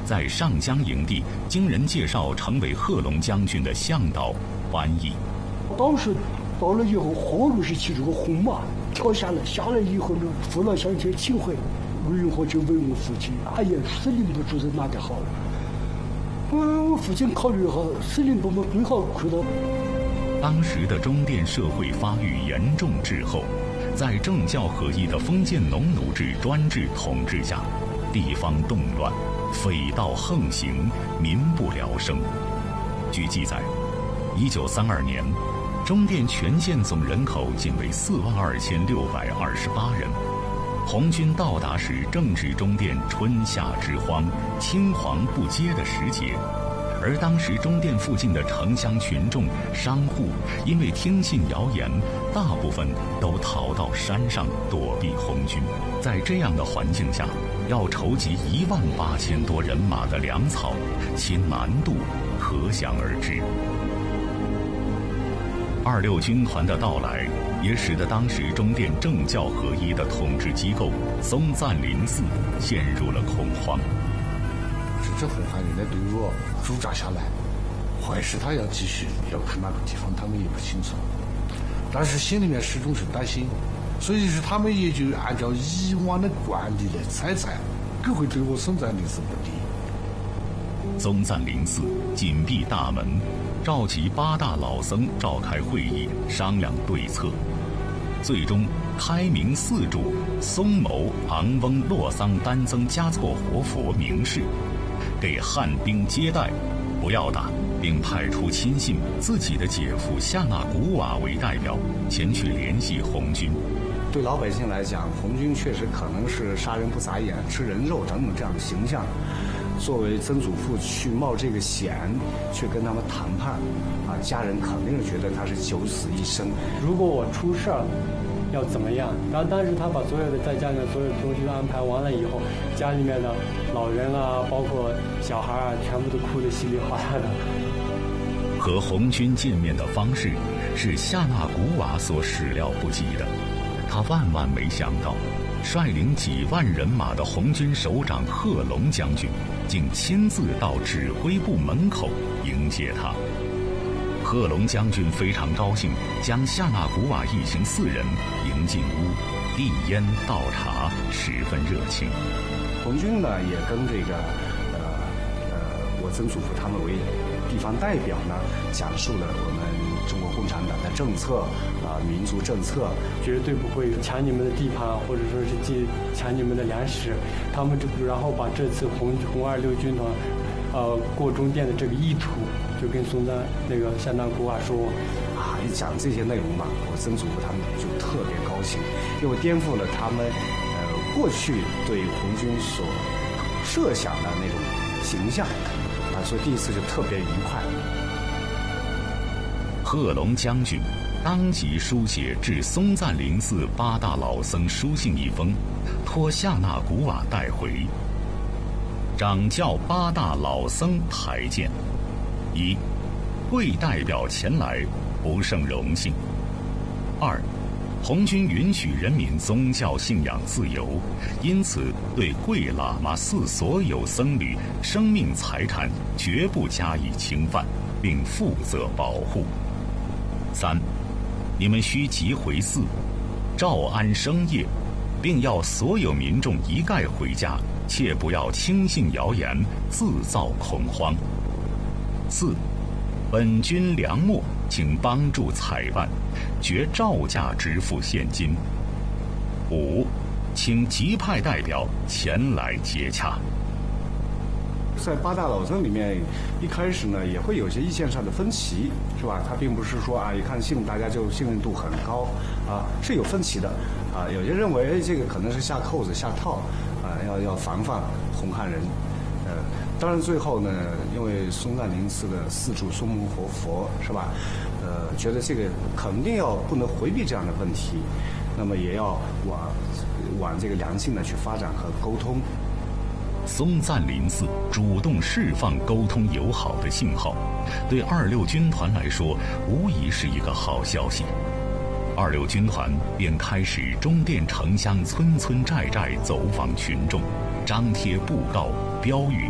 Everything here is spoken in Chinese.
在上江营地经人介绍成为贺龙将军的向导翻译。 当时到了以后，黄路是骑着个红马跳下来以后呢，父老乡亲请回，陆云和就问我父亲：“哎呀，司令部住在哪里好了？”我父亲考虑后，司令部嘛最好回到。 当时的中甸社会发育严重滞后，在政教合一的封建农奴制专制统治下，地方动乱，匪盗横行，民不聊生。据记载，1932年，中甸全县总人口仅为42628人。红军到达时，正值中甸春夏之荒、青黄不接的时节。而当时中甸附近的城乡群众、商户，因为听信谣言，大部分都逃到山上躲避红军。在这样的环境下，要筹集18000多人马的粮草，其难度可想而知。26军团的到来，也使得当时中甸政教合一的统治机构松赞林寺陷入了恐慌。 这红汉人的队伍驻扎下来，还是他要继续要去哪个地方，他们也不清楚，但是心里面始终是担心，所以是他们也就按照以往的惯例来猜，更会对我松赞林寺不利。 松赞林寺紧闭大门，召集8大老僧召开会议，商量对策。最终，开明寺主松牟昂翁洛桑丹增嘉措活佛明示，给汉兵接待，不要打，并派出亲信自己的姐夫夏纳古瓦为代表，前去联系红军。 对老百姓来讲，红军确实可能是杀人不眨眼、吃人肉等等这样的形象。作为曾祖父去冒这个险，去跟他们谈判，家人肯定是觉得他是九死一生。 如果我出事儿，要怎么样？然后当时他把所有的在家里面所有的东西都安排完了以后，家里面的老人啊，包括小孩啊，全部都哭得稀里哗啦的。 和红军见面的方式是夏纳古瓦所始料不及的，他万万没想到，率领几万人马的红军首长贺龙将军竟亲自到指挥部门口迎接他。贺龙将军非常高兴，将夏纳古瓦一行4人迎进屋，递烟倒茶，十分热情。 红军呢也跟这个我曾祖父他们为地方代表呢，讲述了我们中国共产党的政策民族政策， 绝对不会抢你们的地盘，或者说是抢你们的粮食。他们然后把这次红26军团过中甸的这个意图，就跟松赞那个夏纳古瓦说一讲这些内容嘛，我曾祖父他们就特别高兴，因为颠覆了他们过去对红军所设想的那种形象所以第一次就特别愉快。 贺龙将军当即书写致松赞林寺8大老僧书信一封，托夏纳古瓦带回。掌教8大老僧台见：1. 贵代表前来，不胜荣幸。2. 红军允许人民宗教信仰自由，因此对贵喇嘛寺所有僧侣生命财产绝不加以侵犯，并负责保护。3. 你们须即回寺，照安生业，并要所有民众一概回家，切不要轻信谣言，自造恐慌。4. 本军粮秣，请帮助采办，绝照价支付现金。5. 请急派代表前来接洽。 在8大老僧里面，一开始呢也会有些意见上的分歧，是吧？他并不是说一看信大家就信任度很高是有分歧的有些认为这个可能是下扣子下套要防范红汉人。当然最后呢，因为松赞林寺的寺主松牟活佛是吧？觉得这个肯定不能回避这样的问题，那么也要往这个良性的去发展和沟通。 松赞林寺主动释放沟通友好的信号，对26军团来说无疑是一个好消息。26军团便开始中甸城乡村村寨寨走访群众，张贴布告标语，